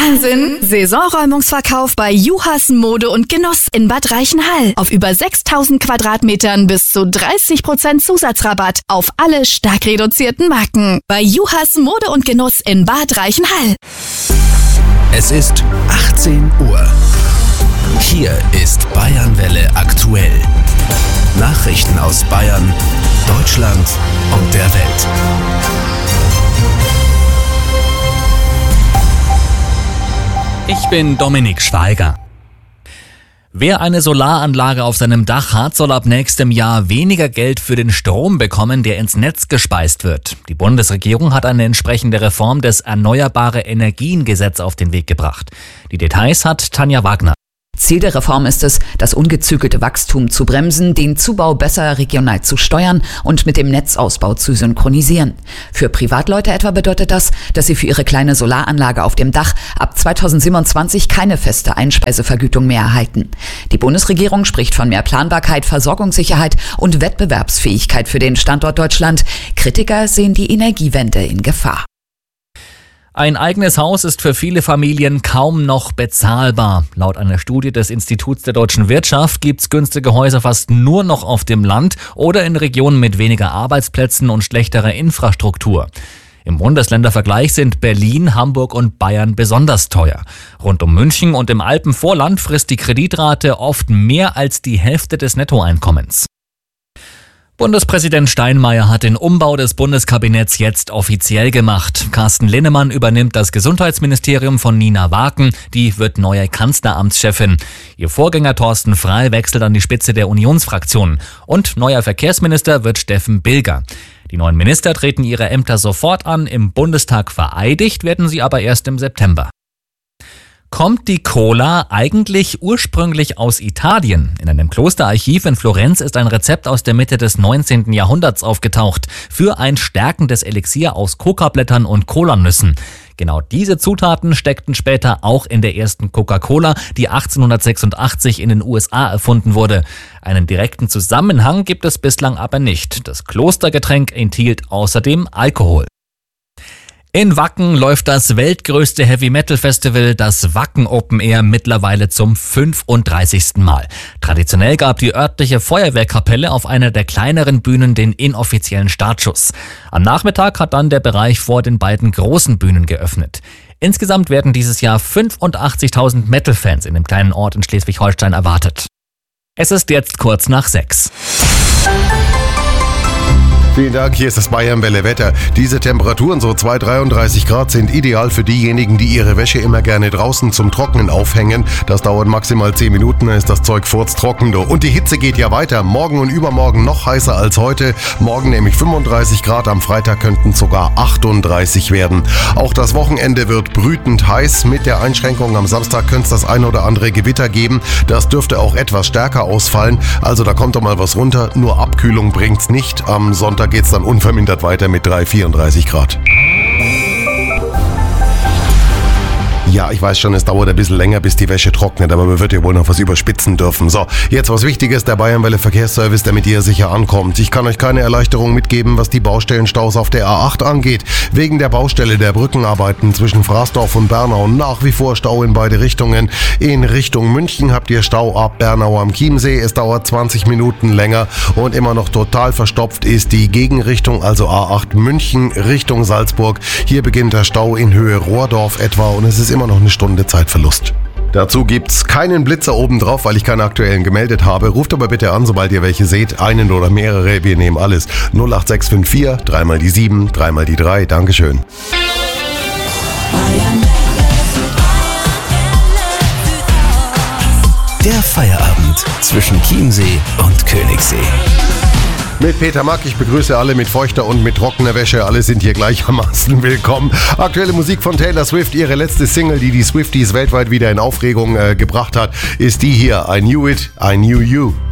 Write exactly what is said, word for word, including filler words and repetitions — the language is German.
Wahnsinn! Saisonräumungsverkauf bei Juhas Mode und Genuss in Bad Reichenhall. Auf über sechstausend Quadratmetern bis zu dreißig Prozent Zusatzrabatt auf alle stark reduzierten Marken. Bei Juhas Mode und Genuss in Bad Reichenhall. Es ist achtzehn Uhr. Hier ist Bayernwelle aktuell. Nachrichten aus Bayern, Deutschland und der Welt. Ich bin Dominik Schweiger. Wer eine Solaranlage auf seinem Dach hat, soll ab nächstem Jahr weniger Geld für den Strom bekommen, der ins Netz gespeist wird. Die Bundesregierung hat eine entsprechende Reform des Erneuerbare Energien-Gesetz auf den Weg gebracht. Die Details hat Tanja Wagner. Ziel der Reform ist es, das ungezügelte Wachstum zu bremsen, den Zubau besser regional zu steuern und mit dem Netzausbau zu synchronisieren. Für Privatleute etwa bedeutet das, dass sie für ihre kleine Solaranlage auf dem Dach ab zweitausendsiebenundzwanzig keine feste Einspeisevergütung mehr erhalten. Die Bundesregierung spricht von mehr Planbarkeit, Versorgungssicherheit und Wettbewerbsfähigkeit für den Standort Deutschland. Kritiker sehen die Energiewende in Gefahr. Ein eigenes Haus ist für viele Familien kaum noch bezahlbar. Laut einer Studie des Instituts der deutschen Wirtschaft gibt's günstige Häuser fast nur noch auf dem Land oder in Regionen mit weniger Arbeitsplätzen und schlechterer Infrastruktur. Im Bundesländervergleich sind Berlin, Hamburg und Bayern besonders teuer. Rund um München und im Alpenvorland frisst die Kreditrate oft mehr als die Hälfte des Nettoeinkommens. Bundespräsident Steinmeier hat den Umbau des Bundeskabinetts jetzt offiziell gemacht. Carsten Linnemann übernimmt das Gesundheitsministerium von Nina Waken. Die wird neue Kanzleramtschefin. Ihr Vorgänger Thorsten Frey wechselt an die Spitze der Unionsfraktion. Und neuer Verkehrsminister wird Steffen Bilger. Die neuen Minister treten ihre Ämter sofort an. Im Bundestag vereidigt werden sie aber erst im September. Kommt die Cola eigentlich ursprünglich aus Italien? In einem Klosterarchiv in Florenz ist ein Rezept aus der Mitte des neunzehnten Jahrhunderts aufgetaucht für ein stärkendes Elixier aus Kokablättern und Kolanüssen. Genau diese Zutaten steckten später auch in der ersten Coca-Cola, die achtzehnhundertsechsundachtzig in den U S A erfunden wurde. Einen direkten Zusammenhang gibt es bislang aber nicht. Das Klostergetränk enthielt außerdem Alkohol. In Wacken läuft das weltgrößte Heavy-Metal-Festival, das Wacken Open Air, mittlerweile zum fünfunddreißigsten Mal. Traditionell gab die örtliche Feuerwehrkapelle auf einer der kleineren Bühnen den inoffiziellen Startschuss. Am Nachmittag hat dann der Bereich vor den beiden großen Bühnen geöffnet. Insgesamt werden dieses Jahr fünfundachtzigtausend Metal-Fans in dem kleinen Ort in Schleswig-Holstein erwartet. Es ist jetzt kurz nach sechs. Vielen Dank, hier ist das Bayernwelle Wetter. Diese Temperaturen, so zwei bis dreiunddreißig Grad, sind ideal für diejenigen, die ihre Wäsche immer gerne draußen zum Trocknen aufhängen. Das dauert maximal zehn Minuten, dann ist das Zeug furztrocken. Und die Hitze geht ja weiter. Morgen und übermorgen noch heißer als heute. Morgen nämlich fünfunddreißig Grad, am Freitag könnten es sogar achtunddreißig werden. Auch das Wochenende wird brütend heiß. Mit der Einschränkung am Samstag könnte es das ein oder andere Gewitter geben. Das dürfte auch etwas stärker ausfallen. Also da kommt doch mal was runter. Nur Abkühlung bringt's nicht. Am Sonntag geht's dann unvermindert weiter mit drei bis vierunddreißig Grad. Ja, ich weiß schon, es dauert ein bisschen länger, bis die Wäsche trocknet, aber man wird ja wohl noch was überspitzen dürfen. So, jetzt was Wichtiges, der Bayernwelle Verkehrsservice, damit ihr sicher ankommt. Ich kann euch keine Erleichterung mitgeben, was die Baustellenstaus auf der A acht angeht. Wegen der Baustelle der Brückenarbeiten zwischen Fraßdorf und Bernau nach wie vor Stau in beide Richtungen. In Richtung München habt ihr Stau ab Bernau am Chiemsee. Es dauert zwanzig Minuten länger und immer noch total verstopft ist die Gegenrichtung, also A acht München Richtung Salzburg. Hier beginnt der Stau in Höhe Rohrdorf etwa und es ist immer noch eine Stunde Zeitverlust. Dazu gibt's keinen Blitzer obendrauf, weil ich keine aktuellen gemeldet habe. Ruft aber bitte an, sobald ihr welche seht. Einen oder mehrere, wir nehmen alles. null acht sechs fünf vier, dreimal die sieben, dreimal die drei. Dankeschön. Der Feierabend zwischen Chiemsee und Königssee. Mit Peter Mack, ich begrüße alle mit feuchter und mit trockener Wäsche. Alle sind hier gleichermaßen willkommen. Aktuelle Musik von Taylor Swift. Ihre letzte Single, die die Swifties weltweit wieder in Aufregung äh, gebracht hat, ist die hier. I Knew It, I Knew You.